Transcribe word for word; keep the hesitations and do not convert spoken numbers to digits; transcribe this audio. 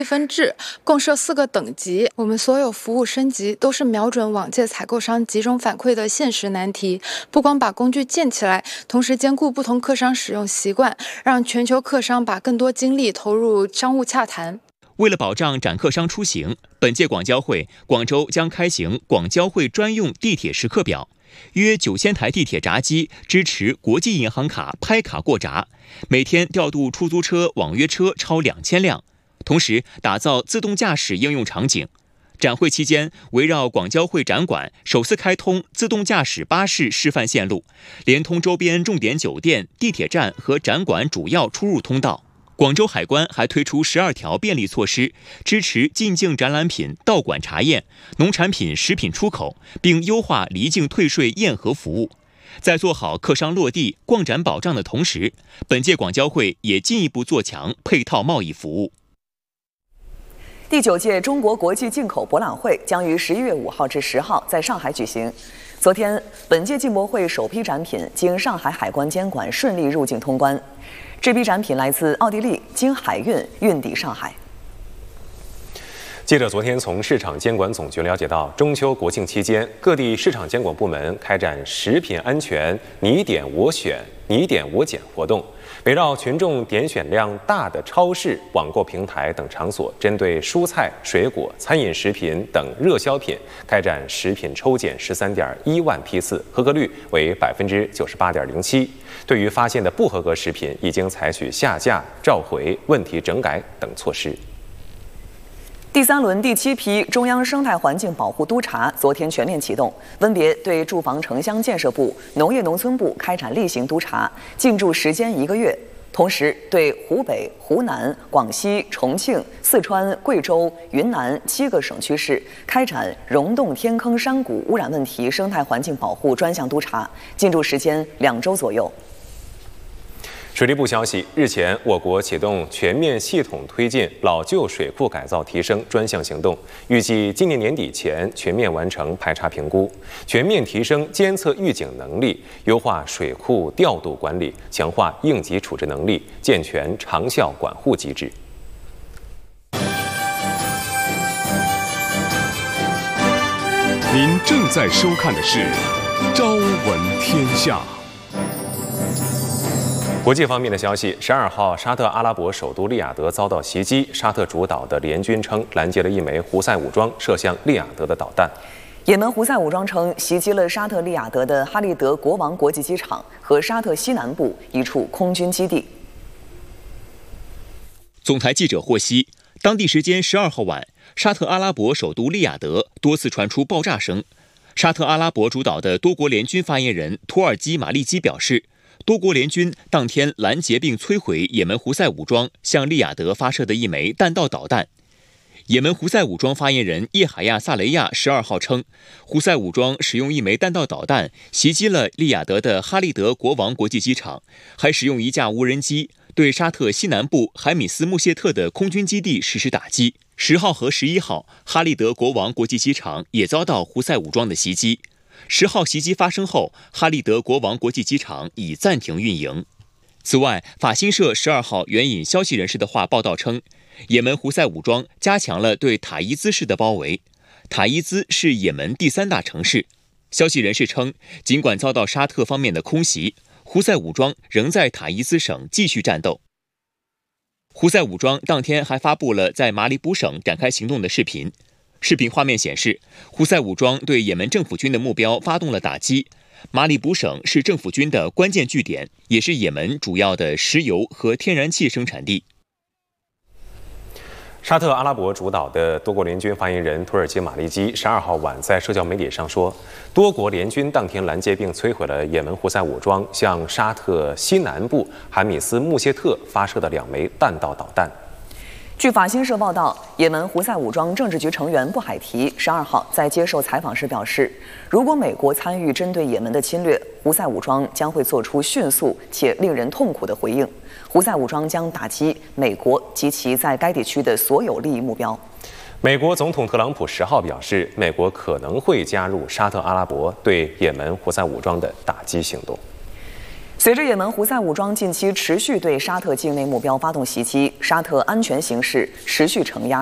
分制，共设四个等级。我们所有服务升级都是瞄准往届采购商集中反馈的现实难题，不光把工具建起来，同时兼顾不同客商使用习惯，让全球客商把更多精力投入商务洽谈。 为了保障展客商出行，本届广交会广州将开行广交会专用地铁时刻表，约九千台地铁闸机支持国际银行卡拍卡过闸，每天调度出租车、网约车超两千辆。同时打造自动驾驶应用场景。展会期间，围绕广交会展馆首次开通自动驾驶巴士示范线路，连通周边重点酒店、地铁站和展馆主要出入通道。广州海关还推出十二条便利措施，支持进境展览品到馆查验、农产品、食品出口，并优化离境退税验核服务。在做好客商落地、逛展保障的同时，本届广交会也进一步做强配套贸易服务。 第九届中国国际进口博览会将于十一月五号至十号在上海举行。昨天，本届进博会首批展品经上海海关监管顺利入境通关。这批展品来自奥地利，经海运运抵上海。 记者昨天从市场监管总局了解到，中秋国庆期间，各地市场监管部门开展食品安全你点我选、你点我拣活动，围绕群众点选量大的超市、网购平台等场所，针对蔬菜、水果、餐饮食品等热销品开展食品抽检十三点一万批次，合格率为百分之九十八点零七。对于发现的不合格食品，已经采取下架、召回、问题整改等措施。 第三轮第七批中央生态环境保护督查昨天全面启动，分别对住房城乡建设部、农业农村部开展例行督查，进驻时间一个月。同时，对湖北、湖南、广西、重庆、四川、贵州、云南七个省区市开展溶洞天坑山谷污染问题生态环境保护专项督查，进驻时间两周左右。 水利部消息，日前我国启动全面系统推进老旧水库改造提升专项行动，预计今年年底前全面完成排查评估，全面提升监测预警能力，优化水库调度管理，强化应急处置能力，健全长效管护机制。 您正在收看的是《朝闻天下》。 国际方面的消息，十二号，沙特阿拉伯首都利雅得遭到袭击，沙特主导的联军称拦截了一枚胡塞武装射向利雅得的导弹。 也门胡塞武装称袭击了沙特利雅得的哈利德国王国际机场和沙特西南部一处空军基地。 总台记者获悉，当地时间十二号晚，沙特阿拉伯首都利雅得多次传出爆炸声。沙特阿拉伯主导的多国联军发言人图尔基马利基表示，多国联军当天拦截并摧毁也门胡塞武装向利雅得发射的一枚弹道导弹。也门胡塞武装发言人叶海亚·萨雷亚十二号称，胡塞武装使用一枚弹道导弹袭击了利雅得的哈利德国王国际机场，还使用一架无人机对沙特西南部海米斯穆谢特的空军基地实施打击。十号和十一号，哈利德国王国际机场也遭到胡塞武装的袭击。十号袭击发生后，哈利德国王国际机场已暂停运营。此外，法新社十二号援引消息人士的话报道称，也门胡塞武装加强了对塔伊兹市的包围。塔伊兹是也门第三大城市。消息人士称，尽管遭到沙特方面的空袭，胡塞武装仍在塔伊兹省继续战斗。胡塞武装当天还发布了在马里卜省展开行动的视频。视频画面显示，胡塞武装对也门政府军的目标发动了打击。马里卜省是政府军的关键据点，也是也门主要的石油和天然气生产地。 沙特阿拉伯主导的多国联军发言人图尔基马利基十二号晚在社交媒体上说，多国联军当天拦截并摧毁了也门胡塞武装向沙特西南部海米斯穆谢特发射的两枚弹道导弹。 据法新社报道，也门胡塞武装政治局成员布海提十二号在接受采访时表示，如果美国参与针对也门的侵略，胡塞武装将会做出迅速且令人痛苦的回应。胡塞武装将打击美国及其在该地区的所有利益目标。 美国总统特朗普十号表示，美国可能会加入沙特阿拉伯对也门胡塞武装的打击行动。 随着也门胡塞武装近期持续对沙特境内目标发动袭击，沙特安全形势持续承压。